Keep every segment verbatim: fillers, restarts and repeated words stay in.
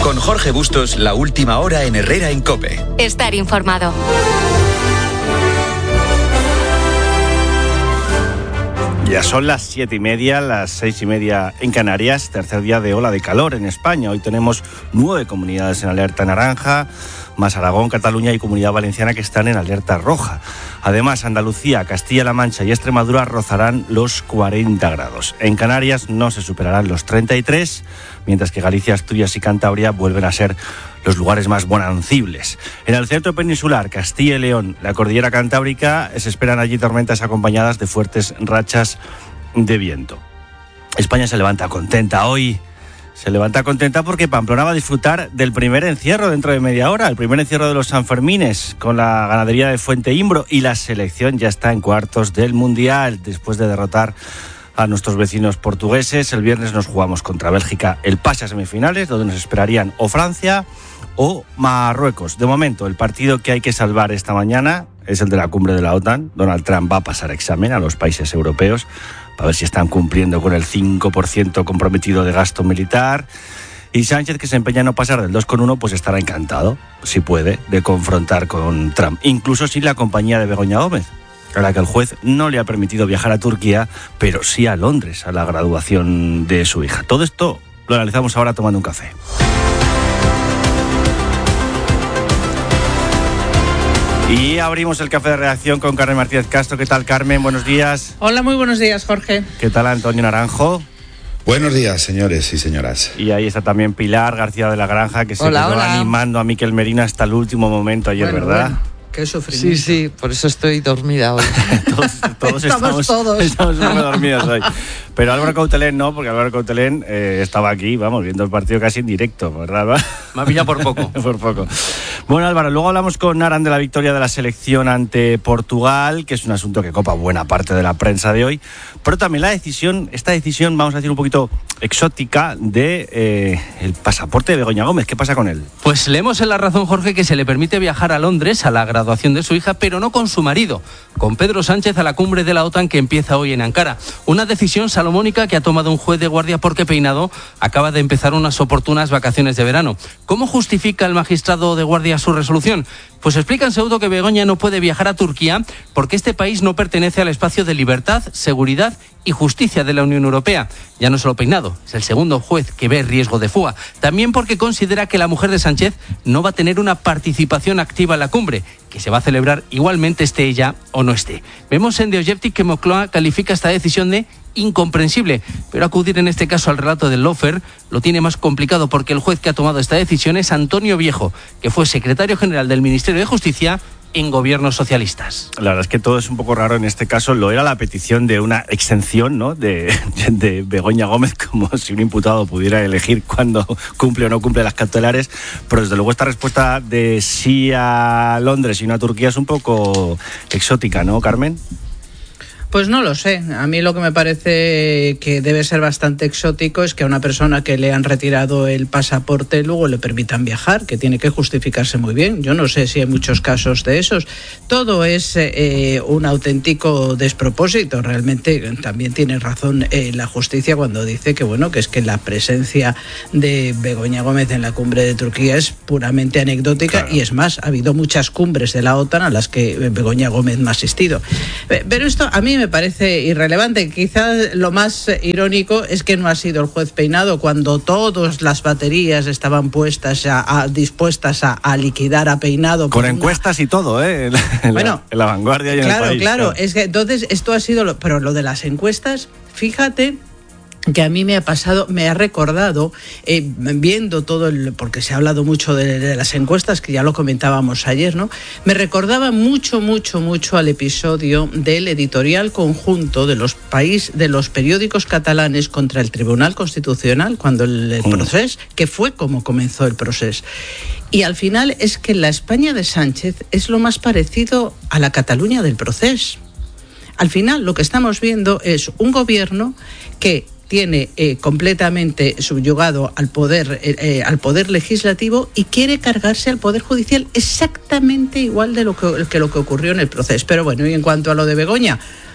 Con Jorge Bustos, la última hora en Herrera en COPE. Estar informado. Ya son las siete y media, las seis y media en Canarias, tercer día de ola de calor en España. Hoy tenemos nueve comunidades en alerta naranja, más Aragón, Cataluña y Comunidad Valenciana que están en alerta roja. Además, Andalucía, Castilla-La Mancha y Extremadura rozarán los cuarenta grados. En Canarias no se superarán los treinta y tres, mientras que Galicia, Asturias y Cantabria vuelven a ser los lugares más bonancibles. En el centro peninsular, Castilla y León, la cordillera cantábrica, se esperan allí tormentas acompañadas de fuertes rachas de viento. España se levanta contenta hoy. Se levanta contenta porque Pamplona va a disfrutar del primer encierro dentro de media hora, el primer encierro de los Sanfermines con la ganadería de Fuente Imbro, y la selección ya está en cuartos del Mundial después de derrotar a nuestros vecinos portugueses. El viernes nos jugamos contra Bélgica el pase a semifinales, donde nos esperarían o Francia o Marruecos. De momento, el partido que hay que salvar esta mañana es el de la cumbre de la OTAN. Donald Trump va a pasar examen a los países europeos para ver si están cumpliendo con el cinco por ciento comprometido de gasto militar. Y Sánchez, que se empeña en no pasar del dos coma uno, pues estará encantado, si puede, de confrontar con Trump, incluso sin la compañía de Begoña Gómez, a la que el juez no le ha permitido viajar a Turquía, pero sí a Londres, a la graduación de su hija. Todo esto lo analizamos ahora tomando un café. Y abrimos el café de redacción con Carmen Martínez Castro. ¿Qué tal, Carmen? Buenos días. Hola, muy buenos días, Jorge. ¿Qué tal, Antonio Naranjo? Buenos días, señores y señoras. Y ahí está también Pilar García de la Granja, que se hola, quedó hola. animando a Miquel Merina hasta el último momento ayer, bueno, ¿verdad? Bueno. Qué sufrimiento. Sí, sí, por eso estoy dormida hoy. todos todos estamos, estamos, todos. estamos muy dormidos hoy. Pero Álvaro Coutelén no, porque Álvaro Coutelén eh, estaba aquí, vamos, viendo el partido casi en directo, ¿verdad? Me ha pillado por poco. por poco. Bueno, Álvaro, luego hablamos con Aran de la victoria de la selección ante Portugal, que es un asunto que copa buena parte de la prensa de hoy, pero también la decisión, esta decisión, vamos a decir un poquito exótica, de eh, el pasaporte de Begoña Gómez. ¿Qué pasa con él? Pues leemos en La Razón, Jorge, que se le permite viajar a Londres a la graduación de su hija, pero no con su marido, con Pedro Sánchez a la cumbre de la OTAN que empieza hoy en Ankara. Una decisión salomónica que ha tomado un juez de guardia porque Peinado acaba de empezar unas oportunas vacaciones de verano. ¿Cómo justifica el magistrado de guardia su resolución? Pues explica en Pseudo que Begoña no puede viajar a Turquía porque este país no pertenece al espacio de libertad, seguridad y justicia de la Unión Europea. Ya no solo Peinado, es el segundo juez que ve riesgo de fuga. También porque considera que la mujer de Sánchez no va a tener una participación activa en la cumbre, que se va a celebrar igualmente esté ella o no esté. Vemos en The Objective que Moncloa califica esta decisión de incomprensible, pero acudir en este caso al relato del lawfare lo tiene más complicado porque el juez que ha tomado esta decisión es Antonio Viejo, que fue secretario general del Ministerio de Justicia en gobiernos socialistas. La verdad es que todo es un poco raro en este caso. Lo era la petición de una exención, ¿no?, de, de Begoña Gómez, como si un imputado pudiera elegir cuándo cumple o no cumple las cautelares, pero desde luego esta respuesta de sí a Londres y no a Turquía es un poco exótica, ¿no, Carmen? Pues no lo sé. A mí lo que me parece que debe ser bastante exótico es que a una persona que le han retirado el pasaporte luego le permitan viajar, que tiene que justificarse muy bien. Yo no sé si hay muchos casos de esos. Todo es eh, un auténtico despropósito. Realmente también tiene razón eh, la justicia cuando dice que bueno, que es que la presencia de Begoña Gómez en la cumbre de Turquía es puramente anecdótica, claro. Y es más, ha habido muchas cumbres de la OTAN a las que Begoña Gómez no ha asistido. Pero esto a mí me parece irrelevante. Quizás lo más irónico es que no ha sido el juez Peinado cuando todas las baterías estaban puestas a, a, dispuestas a, a liquidar a Peinado. Con encuestas una... y todo, ¿eh? En, en, bueno, la, en la vanguardia y en claro, el país. Claro, claro. Es que entonces esto ha sido... Lo, pero lo de las encuestas, fíjate... que a mí me ha pasado, me ha recordado, eh, viendo todo el, porque se ha hablado mucho de, de las encuestas, que ya lo comentábamos ayer, ¿no? Me recordaba mucho, mucho, mucho al episodio del editorial conjunto de los país, de los periódicos catalanes contra el Tribunal Constitucional, cuando el, el proceso, que fue como comenzó el proceso. Y al final es que la España de Sánchez es lo más parecido a la Cataluña del proceso. Al final lo que estamos viendo es un gobierno que tiene eh, completamente subyugado al poder eh, eh, al poder legislativo y quiere cargarse al poder judicial exactamente igual de lo que, que lo que ocurrió en el proceso. Pero bueno, y en cuanto a lo de Begoña,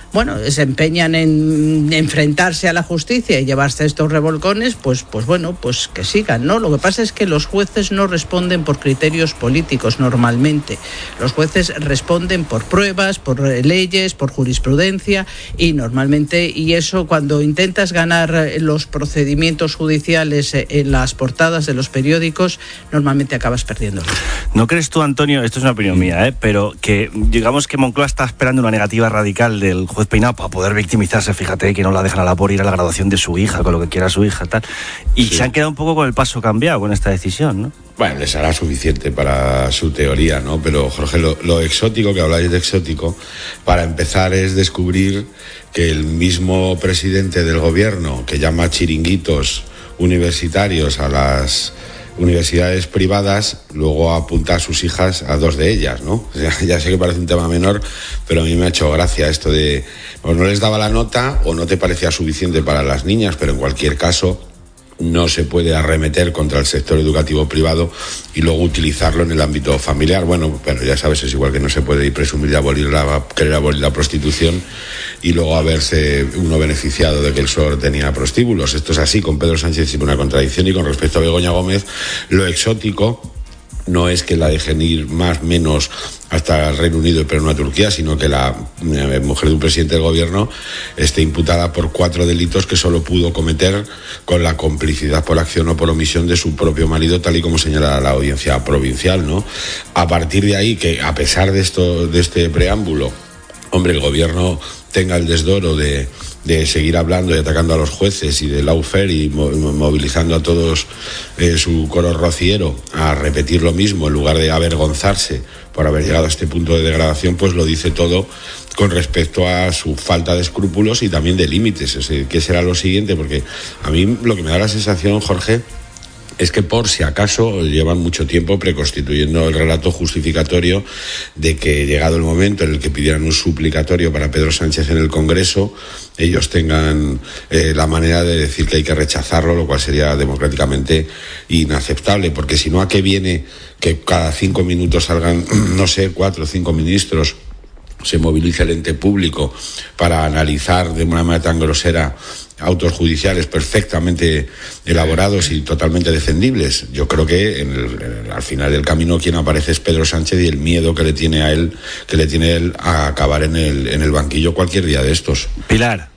bueno, se empeñan en enfrentarse a la justicia y llevarse estos revolcones, pues, pues bueno, pues que sigan, ¿no? Lo que pasa es que los jueces no responden por criterios políticos normalmente. Los jueces responden por pruebas, por leyes, por jurisprudencia y normalmente, y eso cuando intentas ganar los procedimientos judiciales en las portadas de los periódicos, normalmente acabas perdiendo. ¿No crees tú, Antonio, esto es una opinión mía, ¿eh? pero que digamos que Moncloa está esperando una negativa radical del juez Peinado para poder victimizarse? Fíjate que no la dejan a la por ir a la graduación de su hija, con lo que quiera su hija, tal. Y sí. Se han quedado un poco con el paso cambiado con esta decisión, ¿no? Bueno, les hará suficiente para su teoría, ¿no? Pero, Jorge, lo, lo exótico, que habláis de exótico, para empezar es descubrir que el mismo presidente del gobierno, que llama chiringuitos universitarios a las universidades privadas, luego apunta a sus hijas a dos de ellas, ¿no? O sea, ya sé que parece un tema menor, pero a mí me ha hecho gracia esto de, o no les daba la nota o no te parecía suficiente para las niñas, pero en cualquier caso no se puede arremeter contra el sector educativo privado y luego utilizarlo en el ámbito familiar. Bueno, pero ya sabes, es igual que no se puede ir presumir de abolir la, querer abolir la prostitución y luego haberse uno beneficiado de que el S O R tenía prostíbulos. Esto es así, con Pedro Sánchez sin una contradicción, y con respecto a Begoña Gómez, lo exótico no es que la dejen ir más menos hasta el Reino Unido pero no a Turquía, sino que la mujer de un presidente del gobierno esté imputada por cuatro delitos que solo pudo cometer con la complicidad por acción o por omisión de su propio marido, tal y como señala la audiencia provincial, ¿no? A partir de ahí, que a pesar de esto, de este preámbulo, hombre, el gobierno tenga el desdoro de, de seguir hablando y atacando a los jueces y de lawfare y movilizando a todos eh, su coro rociero a repetir lo mismo en lugar de avergonzarse por haber llegado a este punto de degradación, pues lo dice todo con respecto a su falta de escrúpulos y también de límites. Es decir, ¿qué será lo siguiente? Porque a mí lo que me da la sensación, Jorge, es que por si acaso llevan mucho tiempo preconstituyendo el relato justificatorio de que, llegado el momento en el que pidieran un suplicatorio para Pedro Sánchez en el Congreso, ellos tengan eh, la manera de decir que hay que rechazarlo, lo cual sería democráticamente inaceptable, porque si no, ¿a qué viene que cada cinco minutos salgan, no sé, cuatro o cinco ministros, se moviliza el ente público para analizar de una manera tan grosera autos judiciales perfectamente elaborados y totalmente defendibles? Yo creo que en el, en el, al final del camino quien aparece es Pedro Sánchez y el miedo que le tiene a él, que le tiene él a acabar en el, en el banquillo cualquier día de estos. Pilar.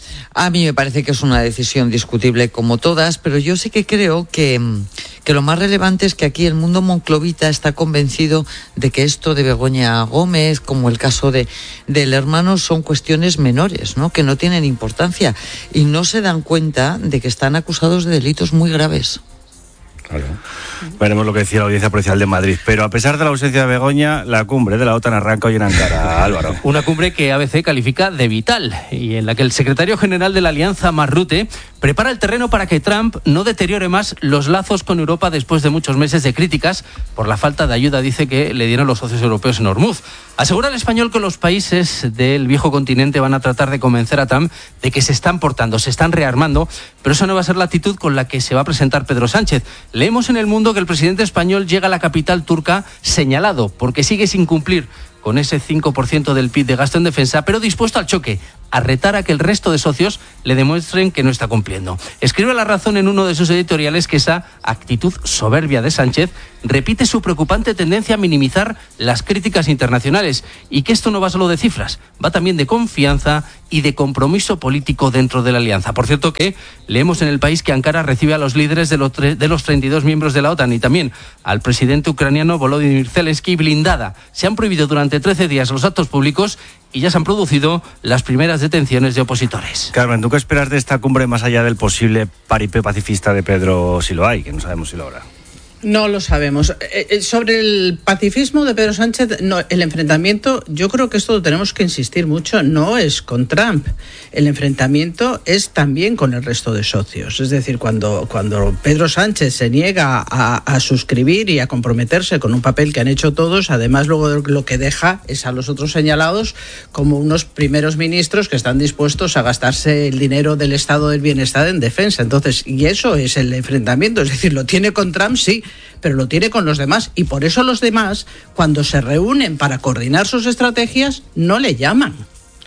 A mí me parece que es una decisión discutible como todas, pero yo sí que creo que, que lo más relevante es que aquí el mundo monclovita está convencido de que esto de Begoña Gómez, como el caso de del hermano, son cuestiones menores, ¿no? Que no tienen importancia y no se dan cuenta de que están acusados de delitos muy graves. Claro. Veremos lo que decía la Audiencia Provincial de Madrid. Pero a pesar de la ausencia de Begoña, la cumbre de la OTAN arranca hoy en Ankara, Álvaro. Una cumbre que A B C califica de vital y en la que el secretario general de la Alianza, Mark Rutte, prepara el terreno para que Trump no deteriore más los lazos con Europa después de muchos meses de críticas por la falta de ayuda, dice, que le dieron los socios europeos en Hormuz. Asegura el español que los países del viejo continente van a tratar de convencer a Trump de que se están portando, se están rearmando, pero esa no va a ser la actitud con la que se va a presentar Pedro Sánchez. Leemos en El Mundo que el presidente español llega a la capital turca señalado porque sigue sin cumplir con ese cinco por ciento del P I B de gasto en defensa, pero dispuesto al choque, a retar a que el resto de socios le demuestren que no está cumpliendo. Escribe La Razón en uno de sus editoriales que esa actitud soberbia de Sánchez repite su preocupante tendencia a minimizar las críticas internacionales y que esto no va solo de cifras, va también de confianza y de compromiso político dentro de la alianza. Por cierto que leemos en El País que Ankara recibe a los líderes de los, tre- de los treinta y dos miembros de la OTAN y también al presidente ucraniano Volodymyr Zelensky blindada. Se han prohibido durante trece días los actos públicos y ya se han producido las primeras detenciones de opositores. Carmen, ¿tú qué esperas de esta cumbre más allá del posible paripé pacifista de Pedro, si lo hay, que no sabemos si lo habrá? No lo sabemos. Eh, sobre el pacifismo de Pedro Sánchez, no, el enfrentamiento, yo creo que esto lo tenemos que insistir mucho, no es con Trump. El enfrentamiento es también con el resto de socios. Es decir, cuando, cuando Pedro Sánchez se niega a, a suscribir y a comprometerse con un papel que han hecho todos, además luego lo que deja es a los otros señalados como unos primeros ministros que están dispuestos a gastarse el dinero del Estado del Bienestar en defensa. Entonces, y eso es el enfrentamiento. Es decir, lo tiene con Trump, sí, pero lo tiene con los demás, y por eso los demás, cuando se reúnen para coordinar sus estrategias, no le llaman.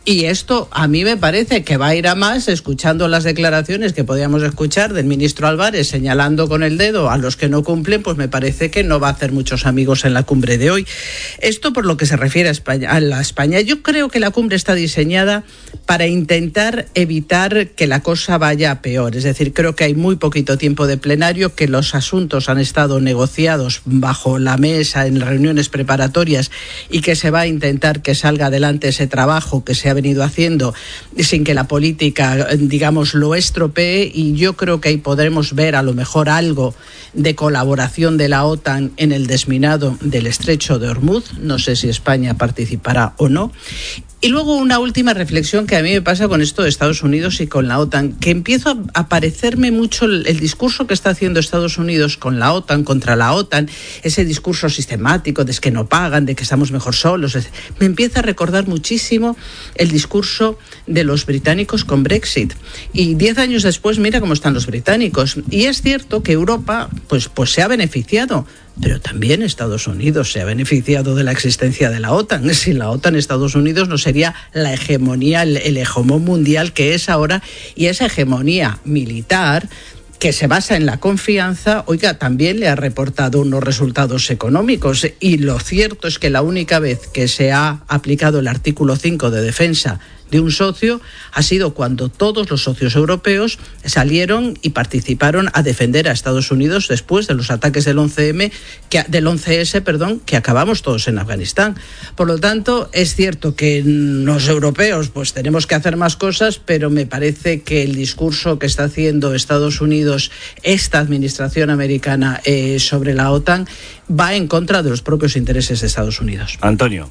Y esto a mí me parece que va a ir a más, escuchando las declaraciones que podíamos escuchar del ministro Álvarez señalando con el dedo a los que no cumplen, pues me parece que no va a hacer muchos amigos en la cumbre de hoy. Esto por lo que se refiere a España. A la España. Yo creo que la cumbre está diseñada para intentar evitar que la cosa vaya a peor. Es decir, creo que hay muy poquito tiempo de plenario, que los asuntos han estado negociados bajo la mesa en reuniones preparatorias y que se va a intentar que salga adelante ese trabajo que se ha venido haciendo sin que la política, digamos, lo estropee, y yo creo que ahí podremos ver a lo mejor algo de colaboración de la OTAN en el desminado del estrecho de Hormuz. No sé si España participará o no. Y luego una última reflexión que a mí me pasa con esto de Estados Unidos y con la OTAN, que empiezo a parecerme mucho el, el discurso que está haciendo Estados Unidos con la OTAN, contra la OTAN, ese discurso sistemático de que no pagan, de que estamos mejor solos. Me empieza a recordar muchísimo el discurso de los británicos con Brexit. Y diez años después, mira cómo están los británicos. Y es cierto que Europa pues, pues se ha beneficiado, pero también Estados Unidos se ha beneficiado de la existencia de la OTAN. Sin la OTAN, Estados Unidos no sería la hegemonía, el, el hegemón mundial que es ahora, y esa hegemonía militar que se basa en la confianza, oiga, también le ha reportado unos resultados económicos. Y lo cierto es que la única vez que se ha aplicado el artículo cinco de defensa de un socio ha sido cuando todos los socios europeos salieron y participaron a defender a Estados Unidos después de los ataques del once eme, que, del once ese, perdón, que acabamos todos en Afganistán. Por lo tanto, es cierto que los europeos pues tenemos que hacer más cosas, pero me parece que el discurso que está haciendo Estados Unidos, esta administración americana eh, sobre la OTAN, va en contra de los propios intereses de Estados Unidos. Antonio.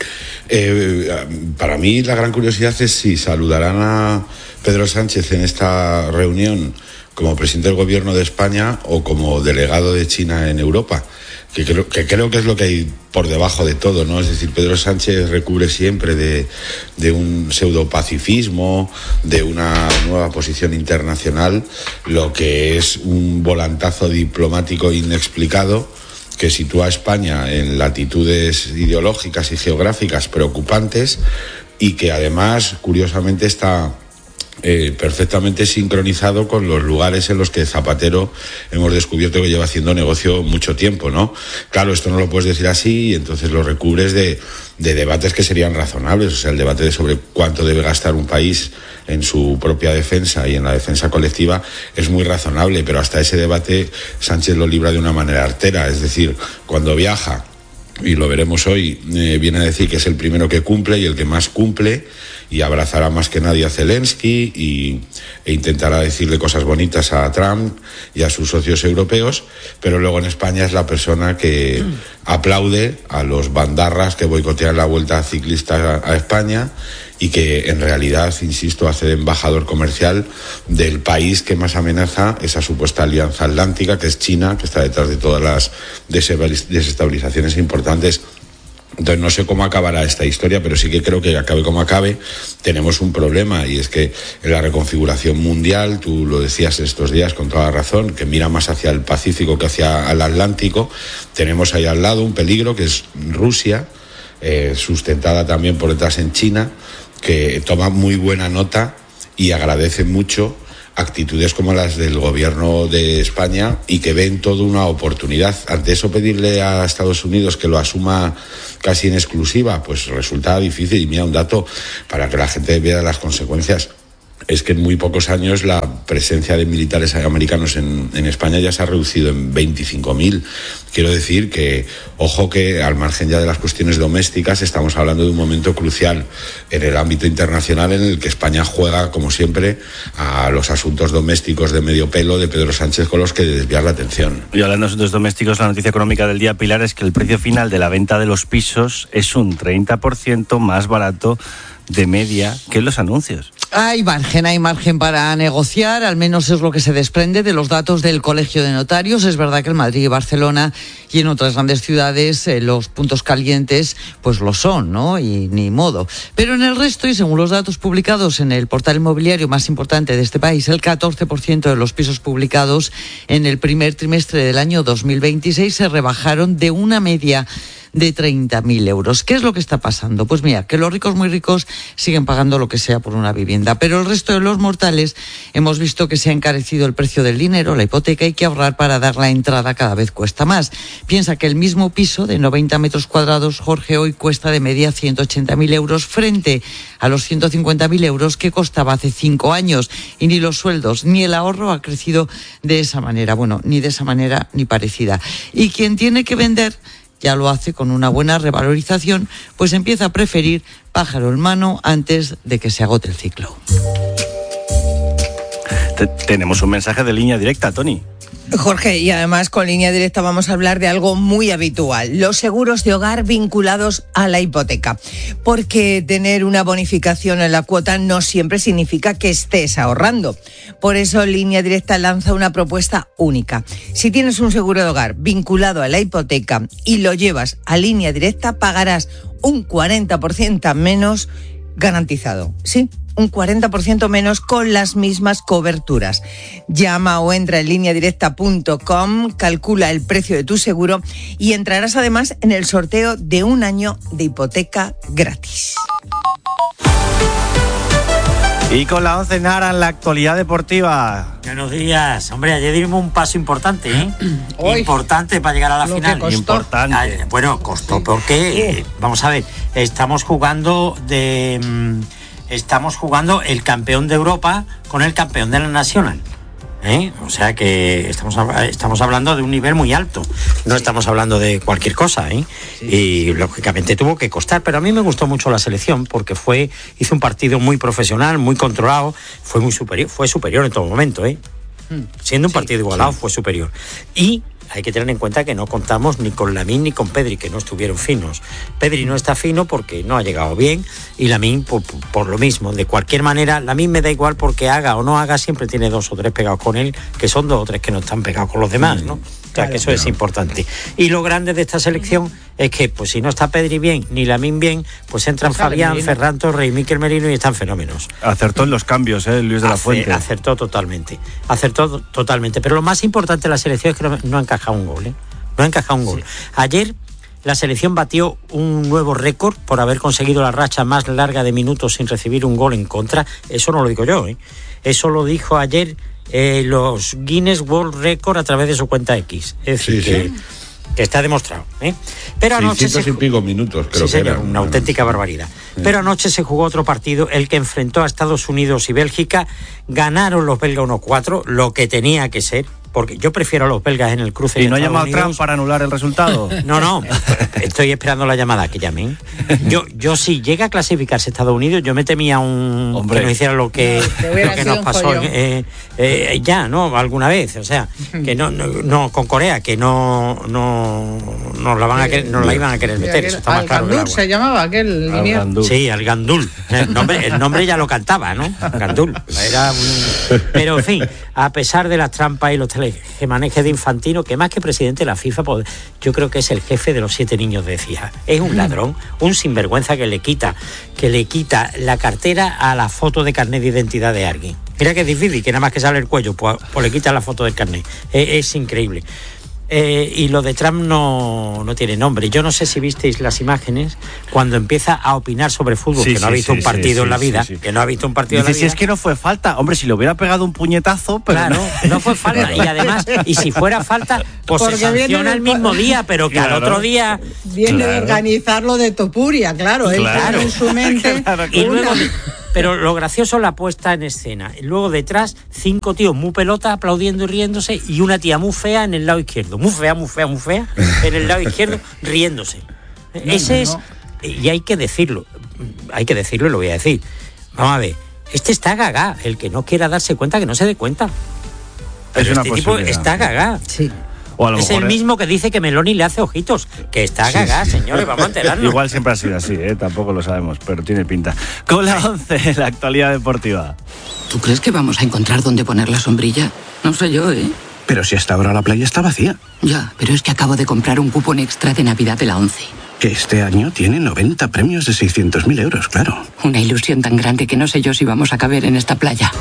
Eh, para mí la gran curiosidad es si saludarán a Pedro Sánchez en esta reunión como presidente del gobierno de España o como delegado de China en Europa, que creo que, creo que es lo que hay por debajo de todo, ¿no? Es decir, Pedro Sánchez recubre siempre de, de un pseudopacifismo, de una nueva posición internacional, lo que es un volantazo diplomático inexplicado que sitúa a España en latitudes ideológicas y geográficas preocupantes, y que además, curiosamente, está eh, perfectamente sincronizado con los lugares en los que Zapatero hemos descubierto que lleva haciendo negocio mucho tiempo, ¿no? Claro, esto no lo puedes decir así, y entonces lo recubres de, de debates que serían razonables. O sea, el debate de sobre cuánto debe gastar un país en su propia defensa y en la defensa colectiva es muy razonable, pero hasta ese debate Sánchez lo libra de una manera artera. Es decir, cuando viaja, y lo veremos hoy, eh, viene a decir que es el primero que cumple y el que más cumple, y abrazará más que nadie a Zelensky y, e intentará decirle cosas bonitas a Trump y a sus socios europeos, pero luego en España es la persona que mm. aplaude a los bandarras que boicotean la Vuelta Ciclista a, a España, y que en realidad, insisto, hace de embajador comercial del país que más amenaza esa supuesta alianza atlántica, que es China, que está detrás de todas las desestabilizaciones importantes. Entonces no sé cómo acabará esta historia, pero sí que creo que acabe como acabe, tenemos un problema, y es que en la reconfiguración mundial, tú lo decías estos días con toda razón, que mira más hacia el Pacífico que hacia el Atlántico, tenemos ahí al lado un peligro que es Rusia, eh, sustentada también por detrás en China, que toma muy buena nota y agradece mucho actitudes como las del gobierno de España, y que ven toda una oportunidad. Ante eso, pedirle a Estados Unidos que lo asuma casi en exclusiva, pues resulta difícil. Y mira, un dato para que la gente vea las consecuencias: es que en muy pocos años la presencia de militares americanos en, en España ya se ha reducido en veinticinco mil. Quiero decir que, ojo, que al margen ya de las cuestiones domésticas, estamos hablando de un momento crucial en el ámbito internacional, en el que España juega, como siempre, a los asuntos domésticos de medio pelo de Pedro Sánchez, con los que desviar la atención. Y hablando de asuntos domésticos, la noticia económica del día, Pilar, es que el precio final de la venta de los pisos es un treinta por ciento más barato de media que los anuncios. Hay margen, hay margen para negociar, al menos es lo que se desprende de los datos del Colegio de Notarios. Es verdad que en Madrid y Barcelona y en otras grandes ciudades eh, los puntos calientes pues lo son, ¿no? Y ni modo. Pero en el resto, y según los datos publicados en el portal inmobiliario más importante de este país, el catorce por ciento de los pisos publicados en el primer trimestre del año dos mil veintiséis se rebajaron de una media de treinta mil euros. ¿Qué es lo que está pasando? Pues mira, que los ricos muy ricos siguen pagando lo que sea por una vivienda, pero el resto de los mortales hemos visto que se ha encarecido el precio del dinero, la hipoteca, hay que ahorrar para dar la entrada, cada vez cuesta más. Piensa que el mismo piso de noventa metros cuadrados, Jorge, hoy cuesta de media ciento ochenta mil euros frente a los ciento cincuenta mil euros que costaba hace cinco años. Y ni los sueldos ni el ahorro ha crecido de esa manera. Bueno, ni de esa manera ni parecida. Y quien tiene que vender ya lo hace con una buena revalorización, pues empieza a preferir pájaro en mano antes de que se agote el ciclo. Tenemos un mensaje de línea directa, Tony. Jorge, y además con línea directa vamos a hablar de algo muy habitual, los seguros de hogar vinculados a la hipoteca. Porque tener una bonificación en la cuota no siempre significa que estés ahorrando. Por eso Línea Directa lanza una propuesta única. Si tienes un seguro de hogar vinculado a la hipoteca y lo llevas a Línea Directa, pagarás un cuarenta por ciento menos garantizado. Sí, un cuarenta por ciento menos con las mismas coberturas. Llama o entra en línea directa punto com, calcula el precio de tu seguro y entrarás además en el sorteo de un año de hipoteca gratis. Y con la once Nara en la actualidad deportiva. Buenos días. Hombre, ayer dimos un paso importante, ¿eh? Importante para llegar a la Lo final. que costó. Importante. Ay, bueno, costó porque, eh, vamos a ver, estamos jugando de... mm, estamos jugando el campeón de Europa con el campeón de la Nacional. ¿Eh? O sea que estamos, estamos hablando de un nivel muy alto, no estamos hablando de cualquier cosa, ¿eh? Sí. Y lógicamente tuvo que costar, pero a mí me gustó mucho la selección porque fue hizo un partido muy profesional, muy controlado, fue muy superior, fue superior en todo momento, ¿eh? Siendo un partido sí, igualado, sí. Fue superior. Y hay que tener en cuenta que no contamos ni con Lamine ni con Pedri, que no estuvieron finos. Pedri no está fino porque no ha llegado bien y Lamine por, por lo mismo. De cualquier manera, Lamine me da igual porque haga o no haga, siempre tiene dos o tres pegados con él, que son dos o tres que no están pegados con los demás, ¿no? O sea, que eso es importante. Y lo grande de esta selección es que, pues si no está Pedri bien, ni Lamine bien, pues entran Fabián, Ferran Torres y Mikel Merino y están fenómenos. Acertó en los cambios, ¿eh? Luis de la Fuente. Acertó totalmente, acertó totalmente. Pero lo más importante de la selección es que no, no ha encajado un gol, ¿eh? No ha encajado un gol. Sí. Ayer la selección batió un nuevo récord por haber conseguido la racha más larga de minutos sin recibir un gol en contra. Eso no lo digo yo, ¿eh? Eso lo dijo ayer eh, los Guinness World Record a través de su cuenta X. Es decir, sí, que, sí. que está demostrado, ¿eh? Pero anoche seiscientos y pico minutos, creo sí, que señor, era. Una auténtica barbaridad. Sí. Pero anoche se jugó otro partido, el que enfrentó a Estados Unidos y Bélgica. Ganaron los belgas uno cuatro, lo que tenía que ser. Porque yo prefiero a los belgas en el cruce. ¿Y no ha llamado Trump para anular el resultado? No, no, estoy esperando la llamada que llamen. Yo, yo si llega a clasificarse Estados Unidos, yo me temía un Hombre. que no hiciera lo que, lo que nos pasó eh, eh, ya, ¿no? Alguna vez, o sea, que no, no, no con Corea, que no, no, no la van a querer, no la iban a querer meter. Eso está más claro. Gandul se llamaba aquel línea. Sí, al Gandul. El nombre, el nombre ya lo cantaba, ¿no? Gandul. Era un... Pero en fin, a pesar de las trampas y los que maneje de Infantino, que más que presidente de la FIFA, pues, yo creo que es el jefe de los siete niños de Cija. Es un ladrón, un sinvergüenza que le quita, que le quita la cartera a la foto de carnet de identidad de alguien. Mira que es difícil, que nada más que sale el cuello, pues, pues le quita la foto del carnet. Es, es increíble. Eh, y lo de Trump no, no tiene nombre. Yo no sé si visteis las imágenes cuando empieza a opinar sobre fútbol, sí, que no sí, ha visto sí, un partido sí, en la vida, sí, sí. que no ha visto un partido Dice, en la vida. Si es que no fue falta, hombre, si le hubiera pegado un puñetazo, pero claro, no. no fue falta. Y además, y si fuera falta, pues Porque se sanciona el mismo día, pero que claro. al otro día... Viene claro. de organizarlo de Topuria, claro, él claro. en su mente... claro, claro. Y luego... Pero lo gracioso es la puesta en escena. Luego detrás, cinco tíos muy pelota aplaudiendo y riéndose y una tía muy fea en el lado izquierdo. Muy fea, muy fea, muy fea, en el lado izquierdo, riéndose. No, Ese no, es... No. Y hay que decirlo, hay que decirlo y lo voy a decir. Vamos a ver, este está gaga. El que no quiera darse cuenta, que no se dé cuenta. Pero es este tipo está gaga. Sí. O a lo es mejor el mismo que dice que Meloni le hace ojitos, que está sí, gaga, sí. señores, vamos a enterarnos. Igual siempre ha sido así, ¿eh? Tampoco lo sabemos, pero tiene pinta. Con la once, la actualidad deportiva. ¿Tú crees que vamos a encontrar dónde poner la sombrilla? No sé yo, ¿eh? Pero si hasta ahora la playa está vacía. Ya, pero es que acabo de comprar un cupón extra de Navidad de la once. Que este año tiene noventa premios de seiscientos mil euros, claro. Una ilusión tan grande que no sé yo si vamos a caber en esta playa.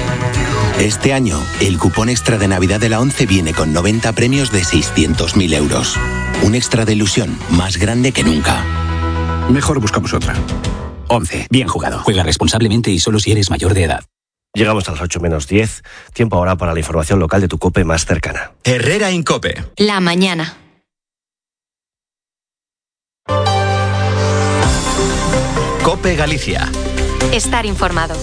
Este año, el cupón extra de Navidad de la once viene con noventa premios de seiscientos mil euros. Un extra de ilusión más grande que nunca. Mejor buscamos otra. once. Bien jugado. Juega responsablemente y solo si eres mayor de edad. Llegamos a las ocho menos diez. Tiempo ahora para la información local de tu COPE más cercana. Herrera Incope. La mañana. COPE Galicia. Estar informado.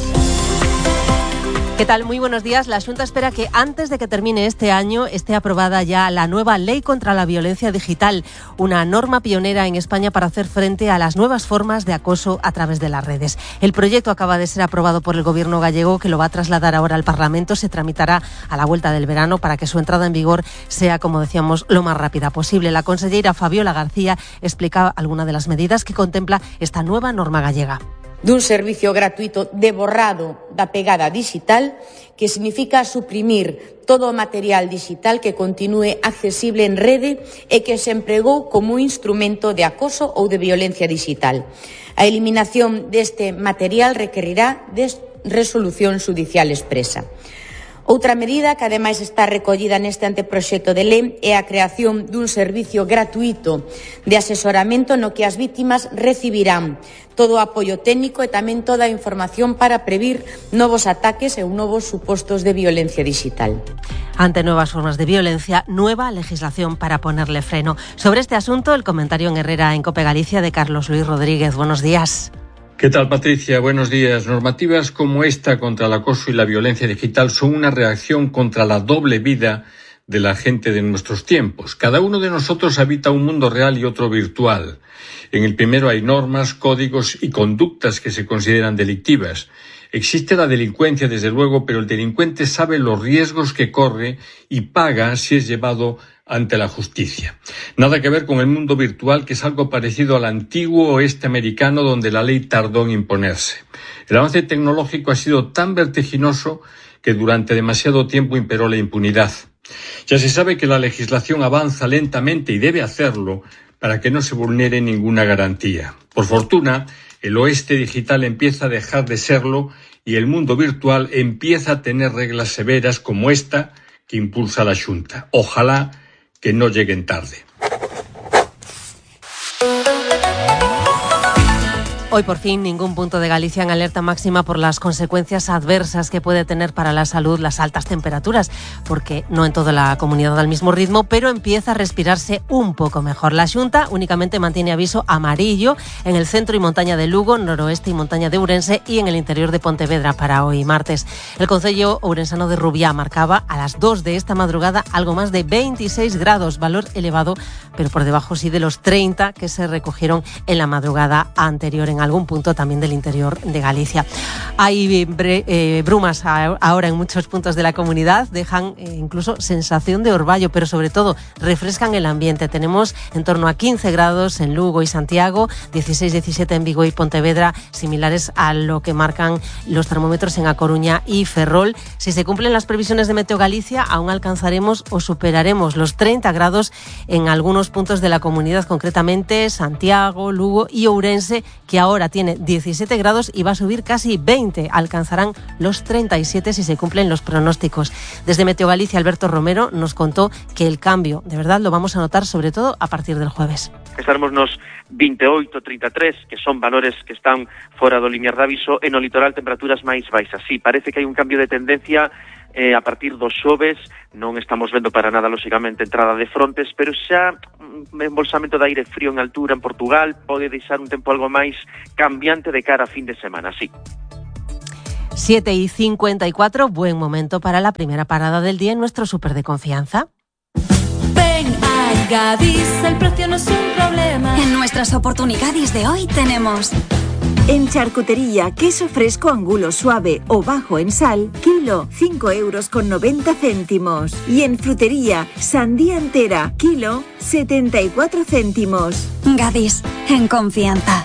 ¿Qué tal? Muy buenos días. La Xunta espera que antes de que termine este año esté aprobada ya la nueva Ley contra la Violencia Digital, una norma pionera en España para hacer frente a las nuevas formas de acoso a través de las redes. El proyecto acaba de ser aprobado por el Gobierno gallego, que lo va a trasladar ahora al Parlamento. Se tramitará a la vuelta del verano para que su entrada en vigor sea, como decíamos, lo más rápida posible. La consellera Fabiola García explicaba algunas de las medidas que contempla esta nueva norma gallega. Dun servicio gratuito de borrado da pegada digital, que significa suprimir todo o material digital que continúe accesible en rede e que se empregou como instrumento de acoso ou de violencia digital. A eliminación deste material requerirá de resolución xudicial expresa. Outra medida que ademais está recollida neste anteproxecto de lei é a creación dun servicio gratuito de asesoramento no que as vítimas recibirán todo o apoio técnico e tamén toda a información para previr novos ataques e novos supostos de violencia digital. Ante nuevas formas de violencia, nueva legislación para ponerle freno. Sobre este asunto, el comentario en Herrera en COPE Galicia de Carlos Luis Rodríguez. Buenos días. ¿Qué tal, Patricia? Buenos días. Normativas como esta contra el acoso y la violencia digital son una reacción contra la doble vida de la gente de nuestros tiempos. Cada uno de nosotros habita un mundo real y otro virtual. En el primero hay normas, códigos y conductas que se consideran delictivas. Existe la delincuencia, desde luego, pero el delincuente sabe los riesgos que corre y paga si es llevado ante la justicia. Nada que ver con el mundo virtual, que es algo parecido al antiguo oeste americano, donde la ley tardó en imponerse. El avance tecnológico ha sido tan vertiginoso que durante demasiado tiempo imperó la impunidad. Ya se sabe que la legislación avanza lentamente y debe hacerlo para que no se vulnere ninguna garantía. Por fortuna, el oeste digital empieza a dejar de serlo y el mundo virtual empieza a tener reglas severas como esta que impulsa la Xunta. Ojalá que no lleguen tarde. Hoy por fin ningún punto de Galicia en alerta máxima por las consecuencias adversas que puede tener para la salud las altas temperaturas, porque no en toda la comunidad al mismo ritmo, pero empieza a respirarse un poco mejor. La Xunta únicamente mantiene aviso amarillo en el centro y montaña de Lugo, noroeste y montaña de Ourense y en el interior de Pontevedra para hoy martes. El concello ourensano de Rubiá marcaba a las dos de esta madrugada algo más de veintiséis grados, valor elevado, pero por debajo sí de los treinta que se recogieron en la madrugada anterior en algún punto también del interior de Galicia. Hay bre, eh, brumas a, ahora en muchos puntos de la comunidad, dejan eh, incluso sensación de orvallo, pero sobre todo refrescan el ambiente. Tenemos en torno a quince grados en Lugo y Santiago, dieciséis diecisiete en Vigo y Pontevedra, similares a lo que marcan los termómetros en A Coruña y Ferrol. Si se cumplen las previsiones de Meteo Galicia, aún alcanzaremos o superaremos los treinta grados en algunos puntos de la comunidad, concretamente Santiago, Lugo y Ourense, que ahora Ahora tiene diecisiete grados y va a subir casi veinte. Alcanzarán los treinta y siete si se cumplen los pronósticos. Desde Meteo Galicia, Alberto Romero nos contó que el cambio, de verdad, lo vamos a notar sobre todo a partir del jueves. Estaremos nos veintiocho, treinta e tres, que son valores que están fora do limiar de aviso, e no litoral temperaturas máis baixas. Sí, parece que hai un cambio de tendencia eh, a partir dos xoves. Non estamos vendo para nada, lóxicamente, entrada de frontes, pero xa un embolsamento de aire frío en altura en Portugal pode deixar un tempo algo máis cambiante de cara a fin de semana, sí. siete y cincuenta y cuatro, buen momento para la primera parada del día en nuestro súper de confianza. Ven a Gadis, el precio no es un problema. En nuestras oportunidades de hoy tenemos... En charcutería, queso fresco angulo suave o bajo en sal, kilo, cinco euros con noventa céntimos. Y en frutería, sandía entera, kilo, setenta y cuatro céntimos. Gadis, en confianza.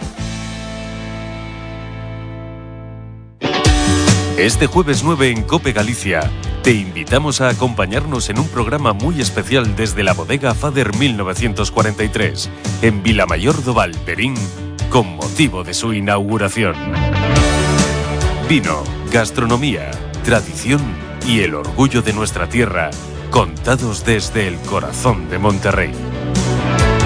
Este jueves nueve en COPE Galicia, te invitamos a acompañarnos en un programa muy especial desde la bodega Fader mil novecientos cuarenta y tres, en Vilamayor do Val, Verín, con motivo de su inauguración. Vino, gastronomía, tradición y el orgullo de nuestra tierra, contados desde el corazón de Monterrey.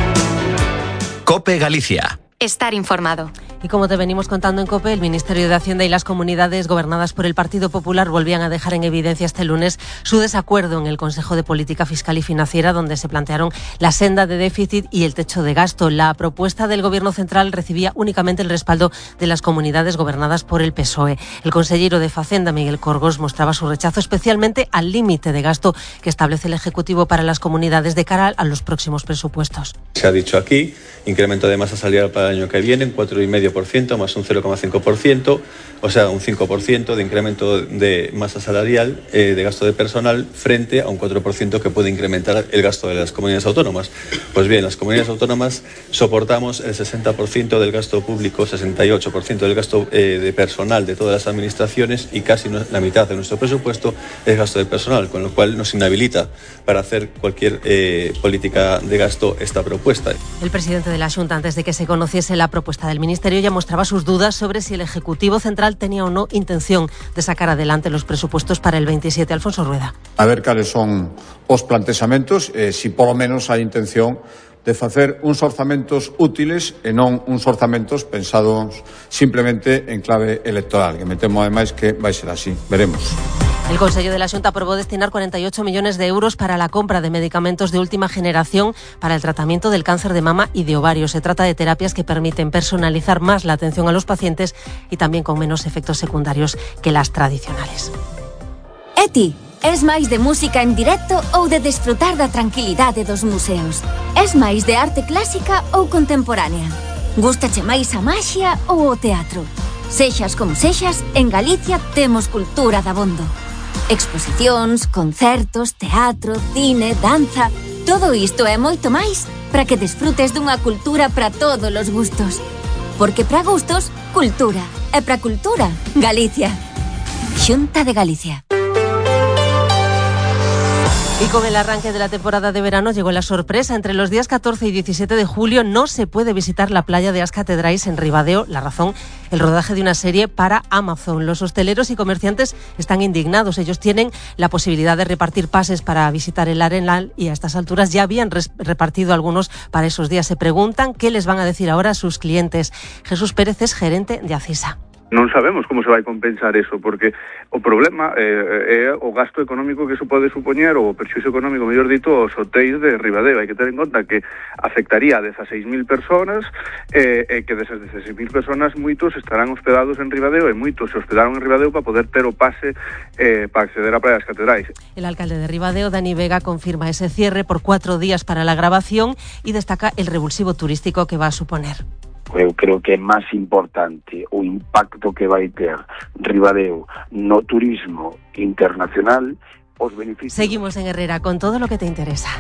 COPE Galicia. Estar informado. Y como te venimos contando en COPE, el Ministerio de Hacienda y las comunidades gobernadas por el Partido Popular volvían a dejar en evidencia este lunes su desacuerdo en el Consejo de Política Fiscal y Financiera, donde se plantearon la senda de déficit y el techo de gasto. La propuesta del Gobierno central recibía únicamente el respaldo de las comunidades gobernadas por el P S O E. El consejero de Facenda, Miguel Corgos, mostraba su rechazo especialmente al límite de gasto que establece el Ejecutivo para las comunidades de cara a los próximos presupuestos. Se ha dicho aquí, incremento de masa salarial para el año que viene, un cuatro coma cinco por ciento más un cero coma cinco por ciento, o sea, un cinco por ciento de incremento de masa salarial, eh, de gasto de personal, frente a un cuatro por ciento que puede incrementar el gasto de las comunidades autónomas. Pues bien, las comunidades autónomas soportamos el sesenta por ciento del gasto público, sesenta y ocho por ciento del gasto eh, de personal de todas las administraciones y casi la mitad de nuestro presupuesto es gasto de personal, con lo cual nos inhabilita para hacer cualquier eh, política de gasto esta propuesta. El presidente de la Xunta, antes de que se conociese la propuesta del Ministerio, ya mostraba sus dudas sobre si el Ejecutivo Central tenía o no intención de sacar adelante los presupuestos para el veintisiete. Alfonso Rueda. A ver cales son os plantexamentos, eh, si polo menos hai intención de facer uns orzamentos útiles e non uns orzamentos pensados simplemente en clave electoral, que me temo ademais que vai ser así. Veremos. El Consejo de la Xunta aprobó destinar cuarenta y ocho millones de euros para la compra de medicamentos de última generación para el tratamiento del cáncer de mama y de ovario. Se trata de terapias que permiten personalizar más la atención a los pacientes y también con menos efectos secundarios que las tradicionales. Eti, es máis de música en directo ou de desfrutar da tranquilidade dos museos? Es máis de arte clásica ou contemporánea? Gústache máis a maxia ou o teatro? Sexas como sexas, en Galicia temos cultura dabondo. Exposicións, concertos, teatro, cine, danza... Todo isto e moito máis para que desfrutes dunha cultura para todos os gustos. Porque para gustos, cultura. E para cultura, Galicia. Xunta de Galicia. Y con el arranque de la temporada de verano llegó la sorpresa. Entre los días catorce y diecisiete de julio no se puede visitar la playa de As Catedrais en Ribadeo. La razón, el rodaje de una serie para Amazon. Los hosteleros y comerciantes están indignados. Ellos tienen la posibilidad de repartir pases para visitar el Arenal y a estas alturas ya habían res- repartido algunos para esos días. Se preguntan qué les van a decir ahora a sus clientes. Jesús Pérez es gerente de Acisa. Non sabemos como se vai compensar eso, porque o problema eh, é o gasto económico que iso pode supoñer, ou o perxuízo económico, mellor dito, aos hotéis de Ribadeo. Hai que ter en conta que afectaría a dezaseis mil personas e eh, que desas dezaseis mil personas moitos estarán hospedados en Ribadeo e moitos se hospedaron en Ribadeo para poder ter o pase eh, para acceder á Praia das Catedrais. El alcalde de Ribadeo, Dani Vega, confirma ese cierre por cuatro días para la grabación y destaca el revulsivo turístico que va a suponer. Eu creo que é máis importante o impacto que vai ter Ribadeo no turismo internacional, os beneficios... Seguimos en Herrera con todo lo que te interesa.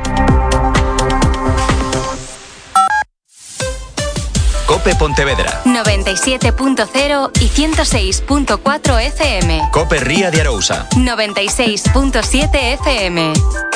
COPE Pontevedra. noventa y siete punto cero y ciento seis punto cuatro F M. COPE Ría de Arousa. noventa y seis punto siete F M.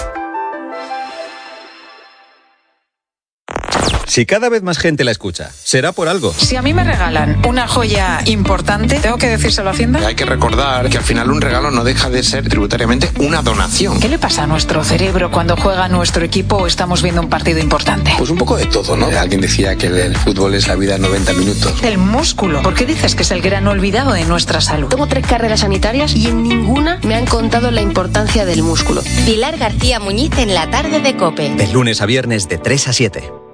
Si cada vez más gente la escucha, será por algo. Si a mí me regalan una joya importante, ¿tengo que decírselo a Hacienda? Hay que recordar que al final un regalo no deja de ser tributariamente una donación. ¿Qué le pasa a nuestro cerebro cuando juega nuestro equipo o estamos viendo un partido importante? Pues un poco de todo, ¿no? Alguien decía que el fútbol es la vida en noventa minutos. El músculo. ¿Por qué dices que es el gran olvidado de nuestra salud? Tengo tres carreras sanitarias y en ninguna me han contado la importancia del músculo. Pilar García Muñiz en la tarde de COPE. De lunes a viernes de tres a siete.